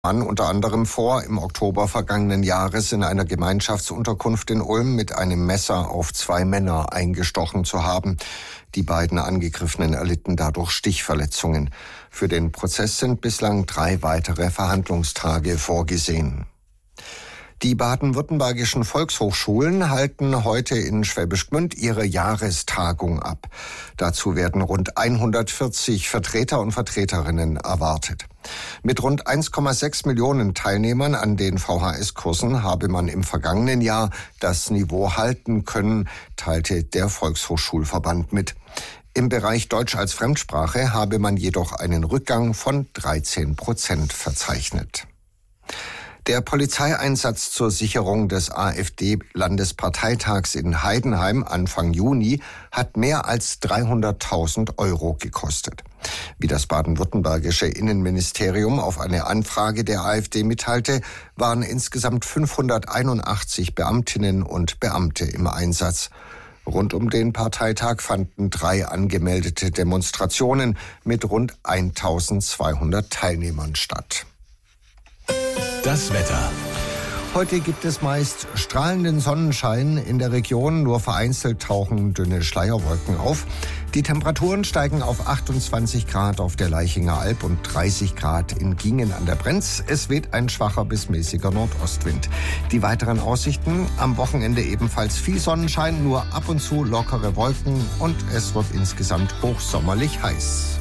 Mann unter anderem vor, im Oktober vergangenen Jahres in einer Gemeinschaftsunterkunft in Ulm mit einem Messer auf 2 Männer eingestochen zu haben. Die beiden Angegriffenen erlitten dadurch Stichverletzungen. Für den Prozess sind bislang 3 weitere Verhandlungstage vorgesehen. Die baden-württembergischen Volkshochschulen halten heute in Schwäbisch Gmünd ihre Jahrestagung ab. Dazu werden rund 140 Vertreter und Vertreterinnen erwartet. Mit rund 1,6 Millionen Teilnehmern an den VHS-Kursen habe man im vergangenen Jahr das Niveau halten können, teilte der Volkshochschulverband mit. Im Bereich Deutsch als Fremdsprache habe man jedoch einen Rückgang von 13% verzeichnet. Der Polizeieinsatz zur Sicherung des AfD-Landesparteitags in Heidenheim Anfang Juni hat mehr als 300.000 € gekostet. Wie das baden-württembergische Innenministerium auf eine Anfrage der AfD mitteilte, waren insgesamt 581 Beamtinnen und Beamte im Einsatz. Rund um den Parteitag fanden 3 angemeldete Demonstrationen mit rund 1.200 Teilnehmern statt. Das Wetter. Heute gibt es meist strahlenden Sonnenschein in der Region, nur vereinzelt tauchen dünne Schleierwolken auf. Die Temperaturen steigen auf 28 Grad auf der Laichinger Alb und 30 Grad in Gingen an der Brenz. Es weht ein schwacher bis mäßiger Nordostwind. Die weiteren Aussichten: am Wochenende ebenfalls viel Sonnenschein, nur ab und zu lockere Wolken und es wird insgesamt hochsommerlich heiß.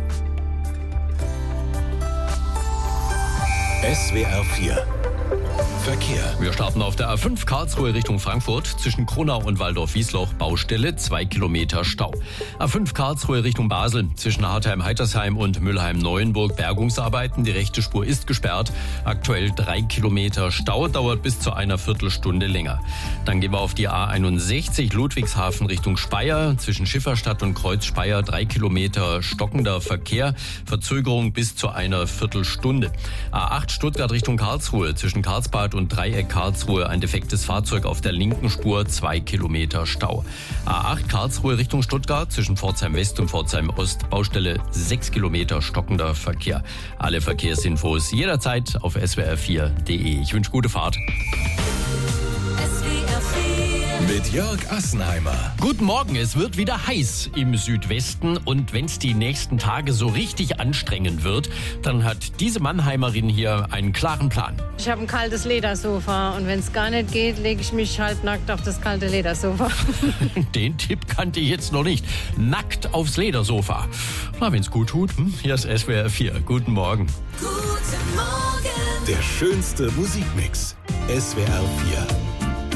SWR 4 Verkehr. Wir starten auf der A5 Karlsruhe Richtung Frankfurt. Zwischen Kronau und Waldorf-Wiesloch Baustelle, 2 Kilometer Stau. A5 Karlsruhe Richtung Basel. Zwischen Hartheim-Heitersheim und Mülheim-Neuenburg Bergungsarbeiten. Die rechte Spur ist gesperrt. Aktuell 3 Kilometer Stau. Dauert bis zu einer Viertelstunde länger. Dann gehen wir auf die A61 Ludwigshafen Richtung Speyer. Zwischen Schifferstadt und Kreuz Speyer 3 Kilometer stockender Verkehr. Verzögerung bis zu einer Viertelstunde. A8 Stuttgart Richtung Karlsruhe. Zwischen Karlsbad und Dreieck Karlsruhe ein defektes Fahrzeug auf der linken Spur, 2 Kilometer Stau. A8 Karlsruhe Richtung Stuttgart zwischen Pforzheim West und Pforzheim Ost Baustelle, 6 Kilometer stockender Verkehr. Alle Verkehrsinfos jederzeit auf swr4.de. Ich wünsche gute Fahrt. Mit Jörg Assenheimer. Guten Morgen, es wird wieder heiß im Südwesten und wenn es die nächsten Tage so richtig anstrengend wird, dann hat diese Mannheimerin hier einen klaren Plan. Ich habe ein kaltes Ledersofa und wenn es gar nicht geht, lege ich mich halbnackt auf das kalte Ledersofa. Den Tipp kannte ich jetzt noch nicht. Nackt aufs Ledersofa. Na, wenn es gut tut, hier ist SWR 4. Guten Morgen. Guten Morgen. Der schönste Musikmix. SWR 4.